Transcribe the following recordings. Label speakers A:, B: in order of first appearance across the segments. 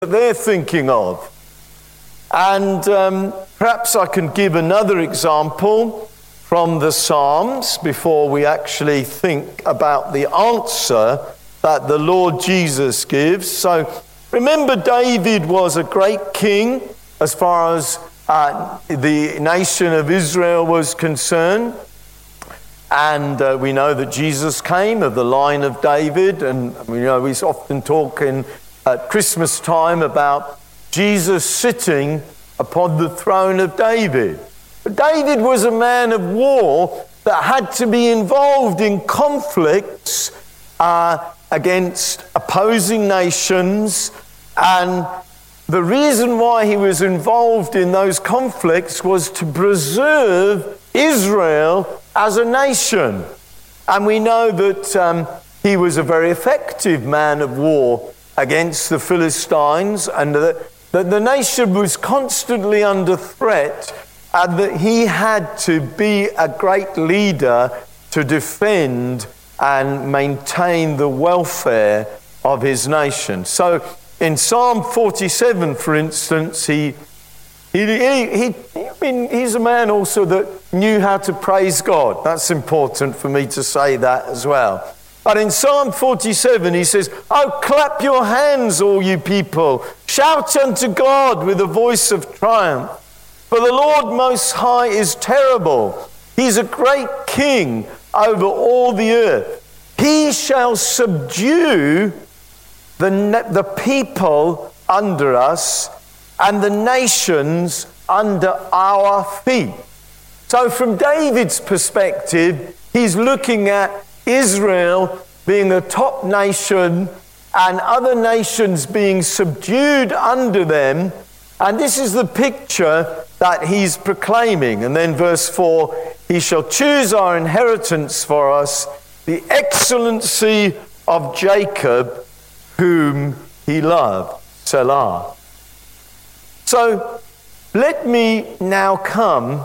A: they're thinking of. And perhaps I can give another example from the Psalms before we actually think about the answer that the Lord Jesus gives. So remember, David was a great king as far as the nation of Israel was concerned. And we know that Jesus came of the line of David. And we know we often talk at Christmas time about Jesus sitting upon the throne of David. But David was a man of war that had to be involved in conflicts against opposing nations. And the reason why he was involved in those conflicts was to preserve Israel as a nation. And we know that he was a very effective man of war against the Philistines, and that the nation was constantly under threat, and that he had to be a great leader to defend and maintain the welfare of his nation. So in Psalm 47, for instance, he's a man also that knew how to praise God. That's important for me to say that as well. But in Psalm 47, he says, "Oh, clap your hands, all you people. Shout unto God with a voice of triumph. For the Lord Most High is terrible. He's a great king over all the earth. He shall subdue the people under us and the nations under our feet." So from David's perspective, he's looking at Israel being the top nation and other nations being subdued under them. And this is the picture that he's proclaiming. And then verse 4, "He shall choose our inheritance for us, the excellency of Jacob, whom he loved." Selah. So let me now come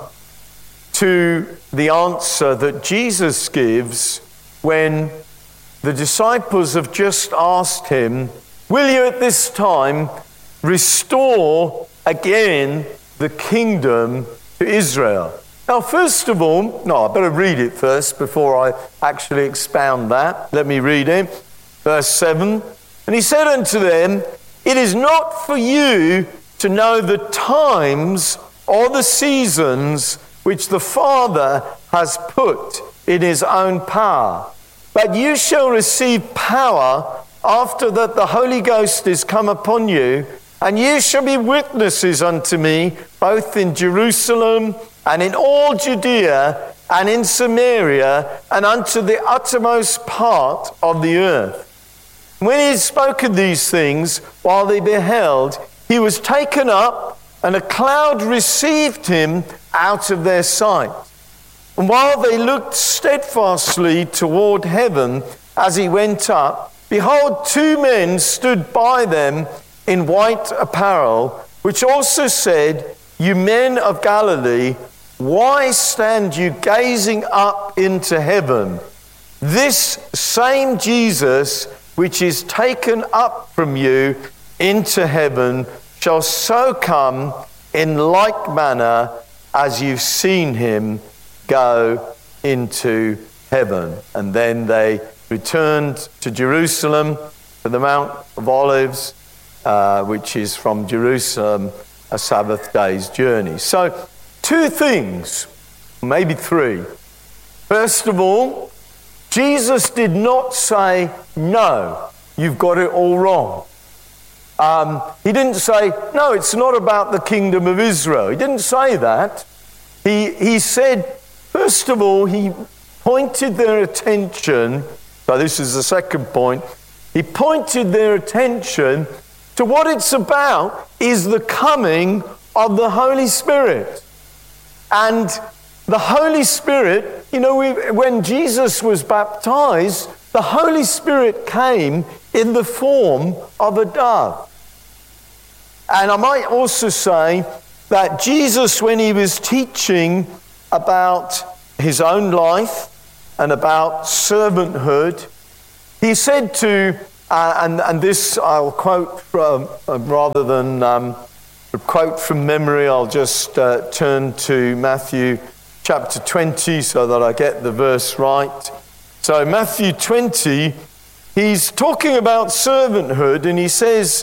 A: to the answer that Jesus gives when the disciples have just asked him, "Will you at this time restore again the kingdom to Israel?" Now, first of all, I better read it first before I actually expound that. Let me read it. Verse 7, "And he said unto them, It is not for you to know the times or the seasons which the Father has put in his own power. But you shall receive power after that the Holy Ghost is come upon you, and you shall be witnesses unto me, both in Jerusalem and in all Judea and in Samaria and unto the uttermost part of the earth." When he had spoken these things, while they beheld, he was taken up, and a cloud received him out of their sight. And while they looked steadfastly toward heaven as he went up, behold, two men stood by them in white apparel, which also said, "You men of Galilee, why stand you gazing up into heaven? This same Jesus, which is taken up from you into heaven, shall so come in like manner as you've seen him go into heaven." And then they returned to Jerusalem, to the Mount of Olives, which is from Jerusalem a Sabbath day's journey. So 2 things, maybe 3. First of all, Jesus did not say, "No, you've got it all wrong." He didn't say, "No, it's not about the kingdom of Israel." He didn't say that. He said, first of all, he pointed their attention, so this is the second point, he pointed their attention to what it's about is the coming of the Holy Spirit. And the Holy Spirit, when Jesus was baptized, the Holy Spirit came in the form of a dove. And I might also say that Jesus, when he was teaching about his own life and about servanthood, he said to And this I'll quote from, rather than quote from memory, I'll just turn to Matthew chapter 20 so that I get the verse right. So Matthew 20, he's talking about servanthood, and he says,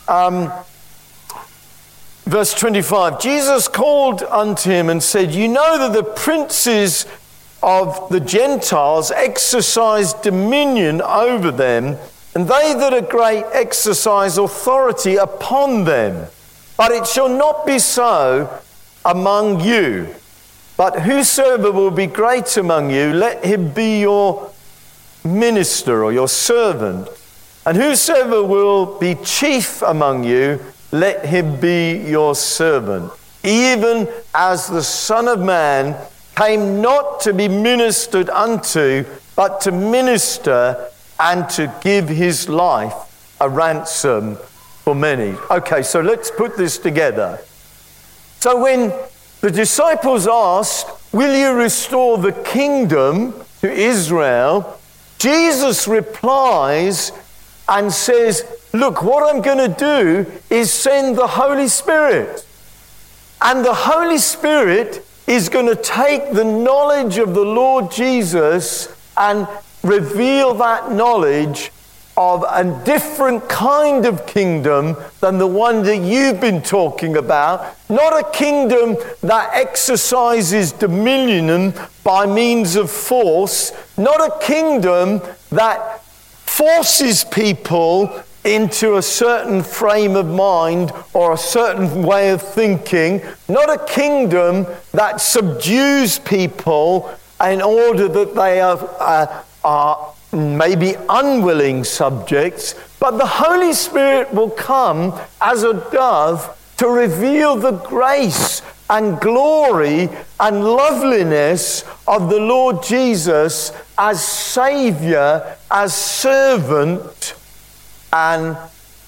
A: verse 25, Jesus called unto him and said, you know that the princes of the Gentiles exercise dominion over them, and they that are great exercise authority upon them. But it shall not be so among you. But whosoever will be great among you, let him be your minister or your servant. And whosoever will be chief among you, let him be your servant. Even as the Son of Man came not to be ministered unto, but to minister and to give his life a ransom for many. Okay, so let's put this together. So when the disciples asked, will you restore the kingdom to Israel? Jesus replies and says, look, what I'm going to do is send the Holy Spirit. And the Holy Spirit is going to take the knowledge of the Lord Jesus and reveal that knowledge of a different kind of kingdom than the one that you've been talking about. Not a kingdom that exercises dominion by means of force. Not a kingdom that forces people into a certain frame of mind or a certain way of thinking. Not a kingdom that subdues people in order that they are maybe unwilling subjects, but the Holy Spirit will come as a dove to reveal the grace and glory and loveliness of the Lord Jesus as Savior, as servant, and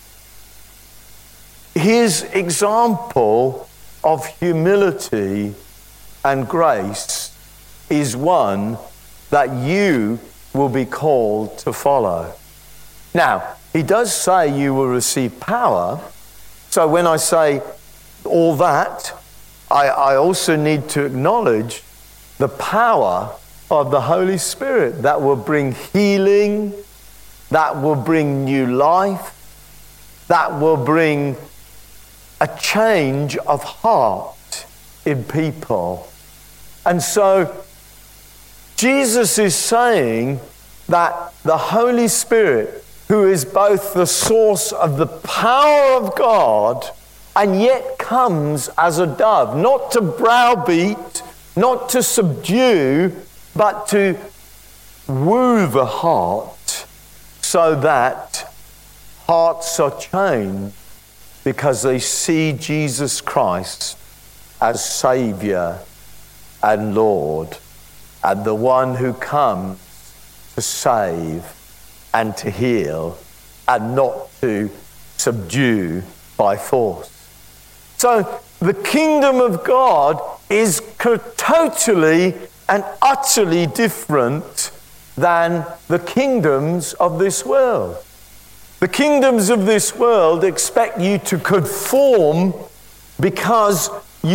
A: his example of humility and grace is one that you will be called to follow. Now, he does say you will receive power. So when I say all that, I also need to acknowledge the power of the Holy Spirit that will bring healing, that will bring new life, that will bring a change of heart in people. And so Jesus is saying that the Holy Spirit, who is both the source of the power of God and yet comes as a dove, not to browbeat, not to subdue, but to woo the heart so that hearts are changed because they see Jesus Christ as Savior and Lord, and the one who comes to save and to heal and not to subdue by force. So the kingdom of God is totally and utterly different than the kingdoms of this world. The kingdoms of this world expect you to conform because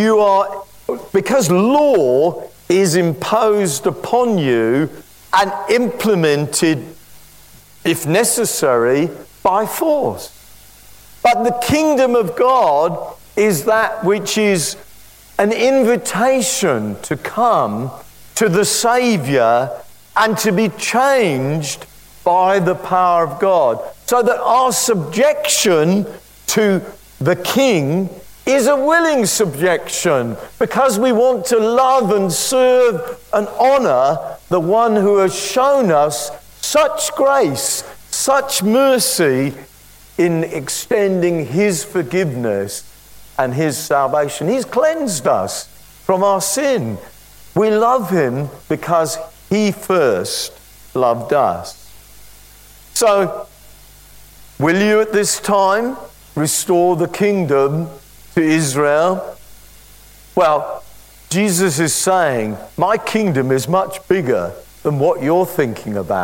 A: law is imposed upon you and implemented, if necessary, by force. But the kingdom of God is that which is an invitation to come to the Savior and to be changed by the power of God, so that our subjection to the King is a willing subjection, because we want to love and serve and honor the one who has shown us such grace, such mercy in extending his forgiveness and his salvation. He's cleansed us from our sin. We love him because he first loved us. So, will you at this time restore the kingdom to Israel? Well, Jesus is saying, my kingdom is much bigger than what you're thinking about.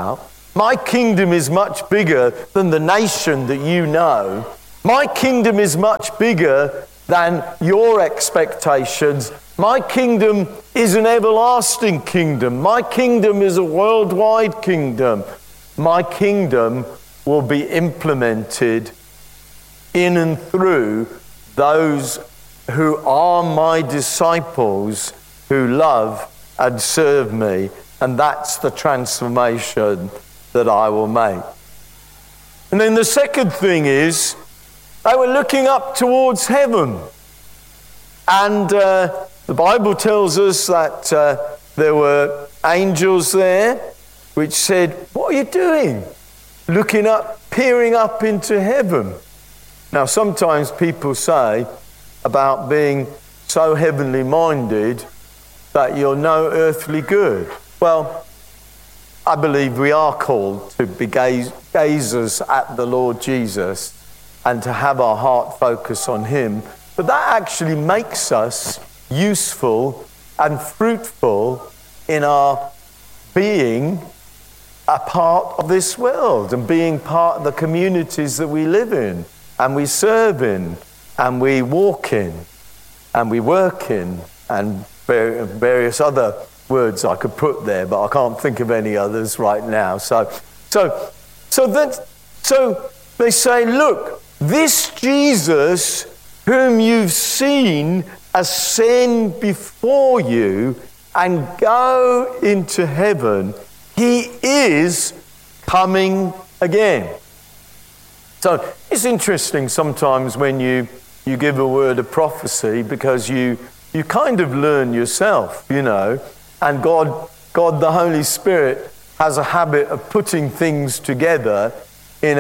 A: My kingdom is much bigger than the nation that you know. My kingdom is much bigger than your expectations. My kingdom is an everlasting kingdom. My kingdom is a worldwide kingdom. My kingdom will be implemented in and through those who are my disciples, who love and serve me. And that's the transformation that I will make. And then the second thing is, they were looking up towards heaven. And the Bible tells us that there were angels there which said, "What are you doing? Looking up, peering up into heaven." Now, sometimes people say about being so heavenly minded that you're no earthly good. Well, I believe we are called to be gazers at the Lord Jesus and to have our heart focus on him. But that actually makes us useful and fruitful in our being a part of this world and being part of the communities that we live in and we serve in and we walk in and we work in, and various other words I could put there, but I can't think of any others right now. So they say, look, this Jesus whom you've seen ascend before you and go into heaven, he is coming again. So it's interesting sometimes when you give a word of prophecy, because you kind of learn yourself, you know, and God the Holy Spirit has a habit of putting things together in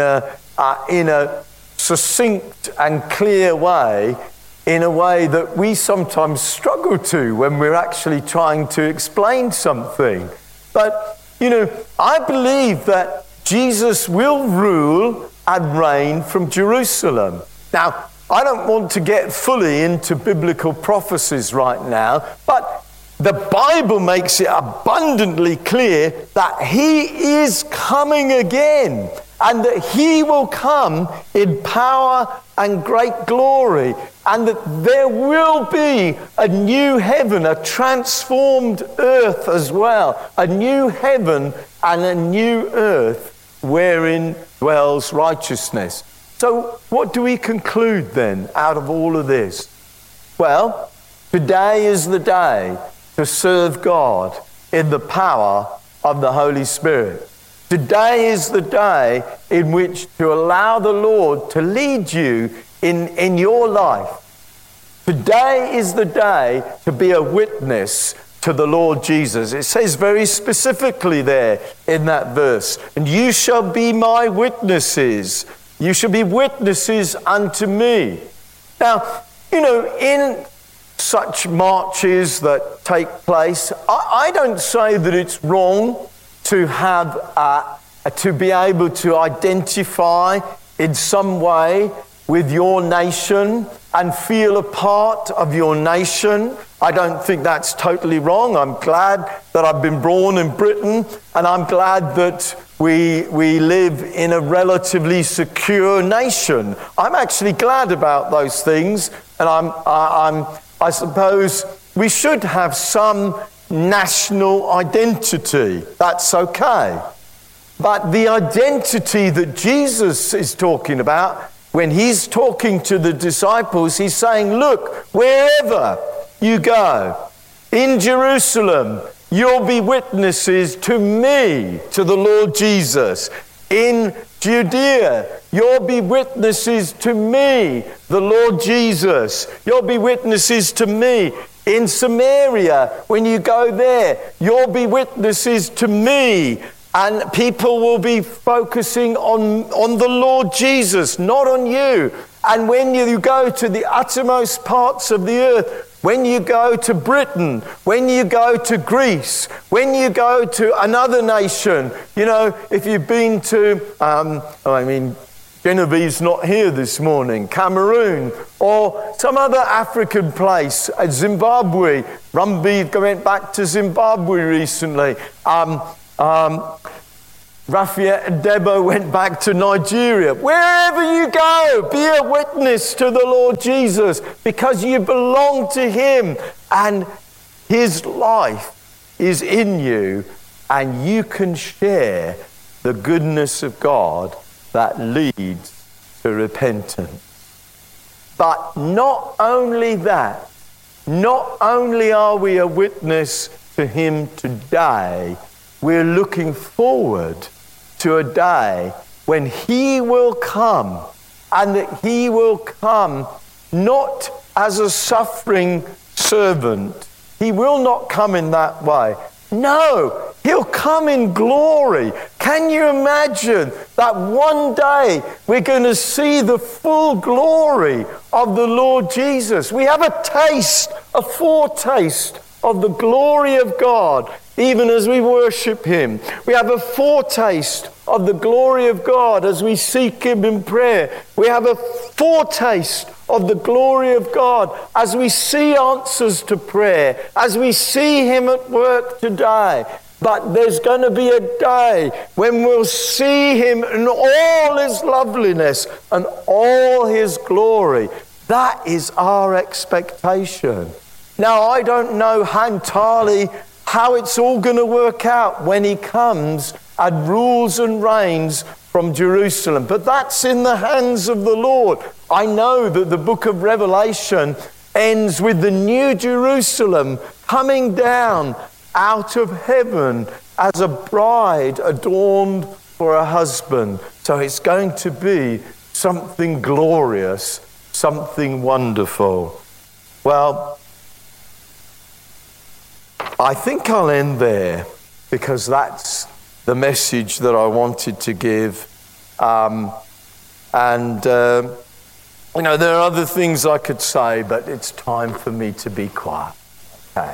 A: a succinct and clear way, in a way that we sometimes struggle to when we're actually trying to explain something. But, you know, I believe that Jesus will rule and reign from Jerusalem. Now, I don't want to get fully into biblical prophecies right now, but the Bible makes it abundantly clear that he is coming again, and that he will come in power and great glory, and that there will be a new heaven, a transformed earth as well, a new heaven and a new earth wherein dwells righteousness. So what do we conclude then out of all of this? Well, today is the day to serve God in the power of the Holy Spirit. Today is the day in which to allow the Lord to lead you in your life. Today is the day to be a witness to the Lord Jesus. It says very specifically there in that verse, and you shall be my witnesses. You shall be witnesses unto me. Now, you know, in such marches that take place, I don't say that it's wrong to have to be able to identify in some way with your nation and feel a part of your nation. I don't think that's totally wrong. I'm glad that I've been born in Britain, and I'm glad that we live in a relatively secure nation. I'm actually glad about those things, and I suppose we should have some national identity. That's okay. But the identity that Jesus is talking about, when he's talking to the disciples, he's saying, look, wherever you go, in Jerusalem, you'll be witnesses to me, to the Lord Jesus. In Judea, you'll be witnesses to me, the Lord Jesus. You'll be witnesses to me. In Samaria, when you go there, you'll be witnesses to me. And people will be focusing on the Lord Jesus, not on you. And when you go to the uttermost parts of the earth, when you go to Britain, when you go to Greece, when you go to another nation, you know, if you've been to, Genevieve's not here this morning, Cameroon, or some other African place, Zimbabwe. Rumby went back to Zimbabwe recently. Raphael and Debo went back to Nigeria. Wherever you go, be a witness to the Lord Jesus, because you belong to him and his life is in you, and you can share the goodness of God that leads to repentance. But not only that, not only are we a witness to him today, we're looking forward to a day when he will come, and that he will come not as a suffering servant. He will not come in that way. No, he'll come in glory. Can you imagine that one day we're going to see the full glory of the Lord Jesus? We have a taste, a foretaste of the glory of God, even as we worship him. We have a foretaste of the glory of God as we seek him in prayer. We have a foretaste of the glory of God as we see answers to prayer, as we see him at work today. But there's going to be a day when we'll see him in all his loveliness and all his glory. That is our expectation. Now, I don't know entirely how it's all going to work out when he comes and rules and reigns from Jerusalem, but that's in the hands of the Lord. I know that the book of Revelation ends with the new Jerusalem coming down out of heaven as a bride adorned for a husband. So it's going to be something glorious, something wonderful. Well, I think I'll end there, because that's the message that I wanted to give. You know, there are other things I could say, but it's time for me to be quiet.